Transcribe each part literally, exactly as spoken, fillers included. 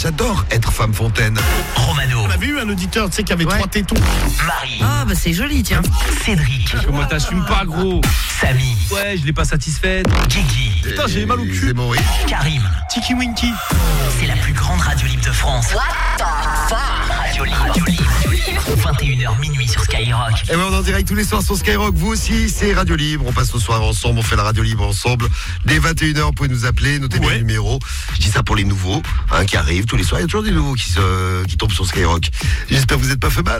j'adore être femme fontaine. Romano. On avait eu un auditeur, tu sais, qui avait ouais. trois tétons. Marie. Ah, bah c'est joli, tiens. Cédric. Comment t'assumes pas, gros? Samy. Ouais, je l'ai pas satisfaite. Guigui. Putain, j'ai mal au cul. C'est Maurice. Karim. Tiki Winky. C'est la plus grande radio libre de France. What the fuck? Radio libre. Radio libre. vingt et une heures minuit sur Skyrock. Et ben on est en direct tous les soirs sur Skyrock. Vous aussi, c'est Radio Libre. On passe nos soirs ensemble, on fait la Radio Libre ensemble. Dès vingt et une heures, vous pouvez nous appeler, notez ouais. bien le numéro. Je dis ça pour les nouveaux hein, qui arrivent tous les soirs. Il y a toujours des nouveaux qui, se, qui tombent sur Skyrock. J'espère que vous n'êtes pas fait mal.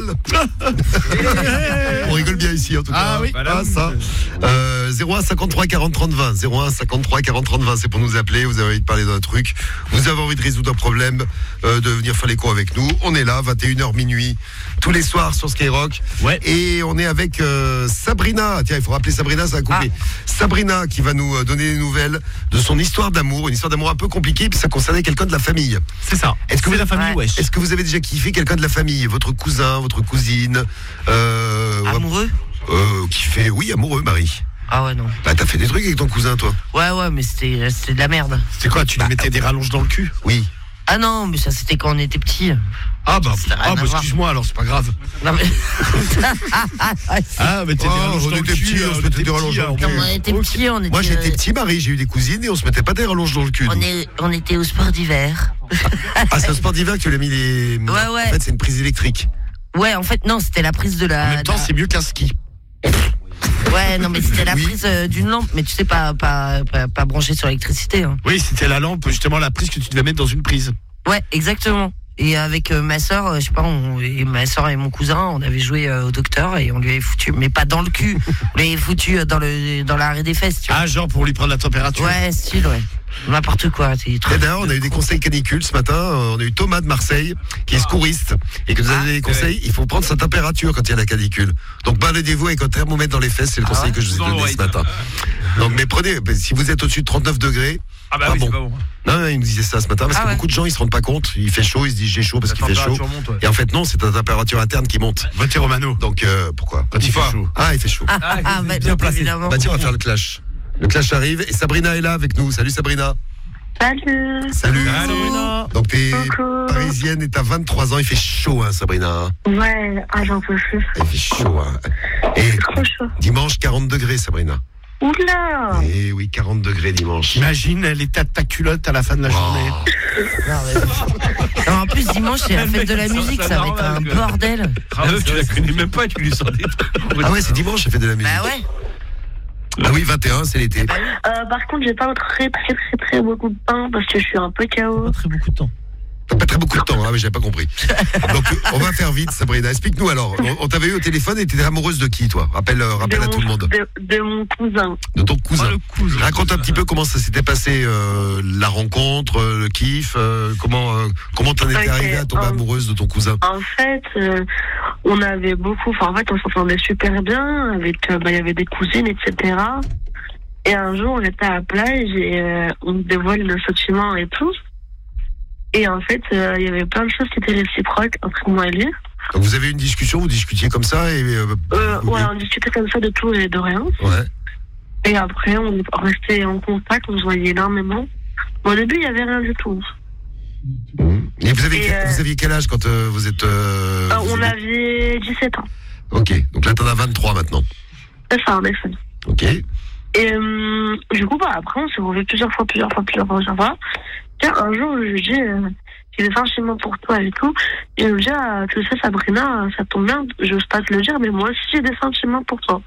On rigole bien ici en tout cas. Ah oui, ah, ça. Euh, zéro un cinquante-trois quarante trente vingt. zéro un cinquante-trois quarante trente vingt, c'est pour nous appeler. Vous avez envie de parler d'un truc. Vous avez envie de résoudre un problème, euh, de venir faire les cons avec nous. On est là, vingt et une heures minuit, tous les soirs sur Skyrock. Ouais. Et on est avec euh, Sabrina. Tiens, il faut rappeler Sabrina, ça a coupé. Ah. Sabrina qui va nous donner des nouvelles de son histoire d'amour. Une histoire d'amour un peu compliquée, puis ça concernait quelqu'un de la famille. C'est ça. Est-ce que vous, la famille, ouais. Est-ce que vous avez déjà kiffé quelqu'un de la famille? Votre cousin, votre cousine euh, Amoureux euh, Qui fait, oui, amoureux, Marie. Ah ouais, non. Bah, t'as fait des trucs avec ton cousin, toi? Ouais, ouais, mais c'était, c'était de la merde. C'est quoi, tu lui bah, mettais des rallonges dans le cul? Oui. Ah non, mais ça c'était quand on était petits. Ah bah, ah, bah excuse-moi alors, c'est pas grave. Non mais... ah mais t'es oh, des rallonges dans le cul, on se mettait des rallonges dans le cul. On était petits, on était... Moi j'étais petit, Marie, j'ai eu des cousines et on se mettait pas des rallonges dans le cul. On, est, on était au sport d'hiver. Ah, c'est au sport d'hiver que tu l'as mis les... Ouais, ouais. En fait c'est une prise électrique. Ouais, en fait non, c'était la prise de la... En même temps la... c'est mieux qu'un ski. Ouais, non mais c'était la oui. prise euh, d'une lampe, mais tu sais pas, pas, pas, pas branchée sur l'électricité. Hein. Oui, c'était la lampe, justement la prise que tu devais mettre dans une prise. Ouais, exactement. Et avec euh, ma soeur, euh, je sais pas, on, et ma soeur et mon cousin, on avait joué euh, au docteur et on lui avait foutu, mais pas dans le cul, on lui avait foutu euh, dans le dans l'arrêt des fesses. Tu vois. Ah, genre pour lui prendre la température. Ouais, style, ouais. N'importe quoi. C'est et d'ailleurs, on a eu des conseils canicules ce matin. On a eu Thomas de Marseille, qui est secouriste, et que nous a donné des conseils. Il faut prendre sa température quand il y a la canicule. Donc, baladez-vous avec un thermomètre dans les fesses. C'est le conseil ah ouais, que je vous ai donné ce matin. Donc, mais prenez, si vous êtes au-dessus de trente-neuf degrés. Ah bah ah oui, bon. C'est pas bon. Non, non, il nous disait ça ce matin parce ah que ouais. beaucoup de gens ils se rendent pas compte. Il fait chaud, ils se disent j'ai chaud parce la qu'il fait chaud. Monte, ouais. Et en fait non, c'est ta température interne qui monte. Va tiens Romano. Donc euh, pourquoi? Quand il fait chaud. Ah, il fait chaud. Ah, ah, ah bah, bien placé. Évidemment. Bah tiens, on va faire le clash. Le clash arrive et Sabrina est là avec nous. Salut Sabrina. Salut. Salut. Salut. Donc t'es Coucou. Parisienne et t'as vingt-trois ans. Il fait chaud, hein, Sabrina. Ouais, ah j'en peux plus. Il fait chaud, hein. Et c'est trop chaud. Dimanche quarante degrés, Sabrina. Oula! Eh oui, quarante degrés dimanche. Imagine l'état de ta culotte à la fin de la wow. journée. Non, mais... non, en plus, dimanche, c'est la fête de la musique, ça va être un bordel. Ah ouais, tu la connais même pas, tu lui sors des trucs. Ah ouais, c'est dimanche, la fête de la musique. Bah ouais. Ah oui, vingt et un, c'est l'été. Euh, par contre, j'ai pas très, très, très, très beaucoup de temps parce que je suis un peu K O. Pas très beaucoup de temps. T'as pas très beaucoup de temps, hein, mais j'avais pas compris. Donc, on va faire vite, Sabrina. Explique-nous alors. On, on t'avait eu au téléphone et t'étais amoureuse de qui, toi? Rappelle, rappelle à mon, tout le monde. De, de mon cousin. De ton cousin. Oh, le cousin. Raconte un petit peu comment ça s'était passé, euh, la rencontre, euh, le kiff. Euh, comment euh, comment t'en étais okay. arrivée à tomber um, amoureuse de ton cousin? En fait, euh, on avait beaucoup. Enfin, en fait, on s'entendait super bien. Avec, euh, bah, il y avait des cousines, et cetera. Et un jour, on était à la plage et euh, on dévoile le sentiment et tout. Et en fait, il euh, y avait plein de choses qui étaient réciproques entre moi et lui. Donc vous avez eu une discussion, vous discutiez comme ça et euh, euh, Ouais, on discutait comme ça de tout et de rien. Ouais. Et après, on restait en contact, on se voyait énormément. Bon, au début, il n'y avait rien du tout. Mmh. Et vous, avez et quel, euh, vous aviez quel âge quand euh, vous êtes... Euh, euh, vous on avez... avait dix-sept ans. Ok, donc là t'en as vingt-trois maintenant. C'est ça, en effet. Ok. Et euh, du coup, bah, après, on s'est revu plusieurs fois, plusieurs fois, plusieurs fois, plusieurs fois. Tiens, un jour, je lui dis, euh, j'ai des sentiments pour toi et tout. Et je lui dis, ah, tu sais, Sabrina, ça tombe bien, j'ose pas te le dire, mais moi aussi, j'ai des sentiments pour toi.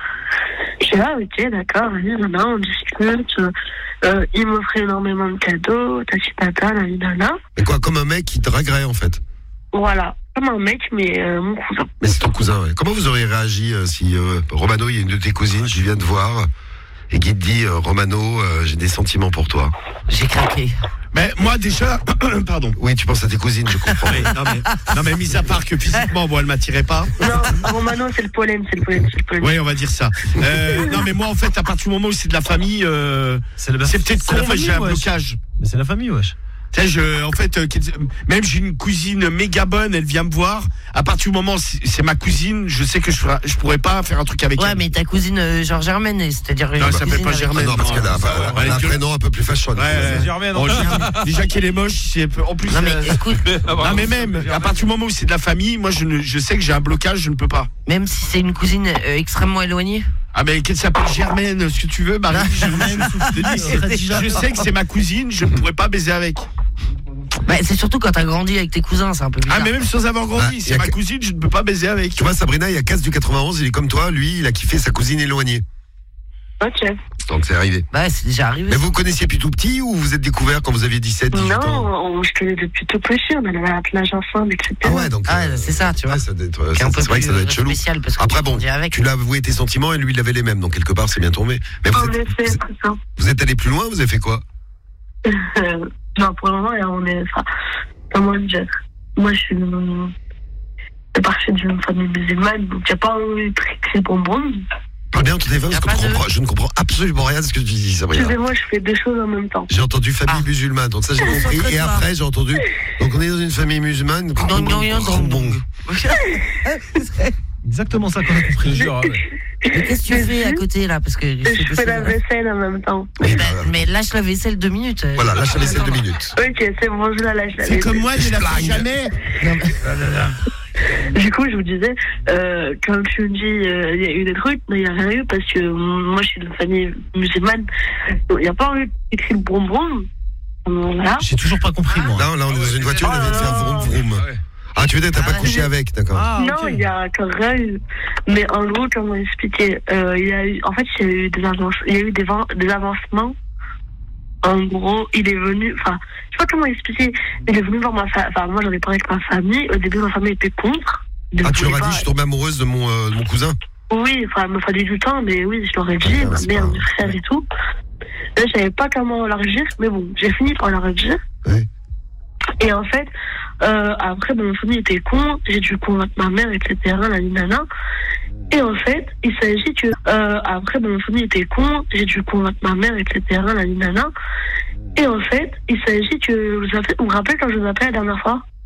Je dis, ah, ok, d'accord, là, on discute. Euh, il m'offrait énormément de cadeaux, tati tata, la nana. Mais quoi, comme un mec qui draguerait, en fait? Voilà, comme un mec, mais euh, mon cousin. Mais c'est ton cousin, ouais. Comment vous auriez réagi euh, si, euh, Romano, il y a une de tes cousines, je viens de voir, et qui te dit, euh, Romano, euh, j'ai des sentiments pour toi? J'ai craqué. Mais moi déjà, pardon. Oui, tu penses à tes cousines, je comprends. Oui, non, mais, non mais mis à part que physiquement, bon, elle m'attirait pas. Non, Romano, c'est le pollen, c'est le pollen, c'est le pollen. Oui, on va dire ça. Euh, non mais moi en fait, à partir du moment où c'est de la famille, euh, c'est, le, c'est peut-être c'est con, mais j'ai un blocage. Mais c'est la famille, wesh. Tu sais, je, en fait, euh, même j'ai une cousine méga bonne, elle vient me voir. À partir du moment où c'est c'est ma cousine, je sais que je, ferai, je pourrais pas faire un truc avec Ouais, elle. mais ta cousine euh, genre Germaine, c'est-à-dire une Non, elle s'appelle cousine pas avec- Germaine. Non, parce qu'elle a, Non, elle a elle un est prénom un peu plus fashion. Ouais, ouais. Germaine. Bon, j'ai- déjà qu'elle est moche, c'est en plus. Non mais euh, écoute, non mais même, à partir du moment où c'est de la famille, moi je, ne, je sais que j'ai un blocage, je ne peux pas. même si c'est une cousine euh, extrêmement éloignée. Ah mais qu'elle s'appelle Germaine, ce que tu veux, Marie. Je, je- je sais que c'est ma cousine, je ne pourrais pas baiser avec. Bah, c'est surtout quand t'as grandi avec tes cousins, c'est un peu bizarre. Ah mais même sans avoir grandi, Ah, y c'est a ma que- cousine, je ne peux pas baiser avec. Tu vois, Sabrina, il y a Cass du quatre-vingt-onze, il est comme toi, lui, il a kiffé sa cousine éloignée. Ok. Donc c'est arrivé. Bah, c'est déjà arrivé. Mais vous connaissiez depuis tout petit ou vous êtes découvert quand vous aviez dix-sept, dix-huit Non, ans on, je connais depuis tout petit, on allait à la plage ensemble, et cetera. Ah ouais, donc. Ah, euh, c'est ça, tu vois. ouais, ça doit être- Qui est un peu c'est vrai que ça doit être plus chelou. spécial parce que Après tu bon, grandis avec. tu l'as avoué tes sentiments et lui il avait les mêmes, donc quelque part c'est bien tombé. Mais vous En êtes, effet, vous, c'est ça. vous êtes allé plus loin, vous avez fait quoi? Euh, non, pour le moment, là, on est. Enfin, comment dire? Moi, je suis. euh, Je partie d'une famille musulmane, donc il n'y a pas eu très très bonbon. Parle bien au téléphone parce Y a que pas je, de- comprends- je ne comprends absolument rien de ce que tu dis, Sabrina. Excusez-moi, je fais deux choses en même temps. J'ai entendu famille Ah. musulmane, donc ça j'ai compris. Et Concentre-toi. après j'ai entendu. Donc on est dans une famille musulmane. Non, non, non, non, non. Exactement ça qu'on a compris. Je jure. Mais qu'est-ce que tu fais à côté là? Parce que Et je fais la vaisselle en même temps. Oui, Bah, bah, mais lâche la vaisselle deux minutes. euh. Voilà, lâche la vaisselle deux minutes. Ok, c'est bon, je la lâche. la C'est vaisselle. comme moi, je la fais Blague. jamais. Non, mais- Du coup, je vous disais, euh, quand tu me dis euh, il y a eu des trucs, mais il n'y a rien eu parce que euh, moi je suis d'une famille musulmane. Il n'y a pas eu écrit le bonbon. Voilà. J'ai toujours pas compris, moi. Non, là on est dans une voiture, on vient de faire vroom vroom. Ouais. Ah, tu veux dire, t'as Ah, pas couché ouais. avec, d'accord. Ah, Non, ok. il y a encore rien eu. Mais en gros, comment expliquer euh, il y a eu, En fait, il y a eu des, avance, il y a eu des, van- des avancements. En gros, il est venu. Enfin, je sais pas comment expliquer. Il est venu voir ma famille. Enfin, moi, j'en ai parlé avec ma famille. Au début, ma famille était contre. Ils Ah, tu voulaient leur as pas- dit, je suis tombée amoureuse de mon, euh, de mon cousin. Oui, enfin, il m'a fallu du temps, mais oui, je leur ai dit, Ouais, ma c'est mère, pas- mes frères et tout. Là, je savais pas comment leur dire, mais bon, j'ai fini par leur dire. Ouais. Et en fait, euh, après, bon, ma famille était con, j'ai dû convaincre ma mère, et cetera, la nana. Et en fait, il s'agit que, euh, après, bon, ma famille était con, j'ai dû convaincre ma mère, et cetera, la nana. Et en fait, il s'agit que, vous avez- vous vous rappelez quand je vous appelais la dernière fois?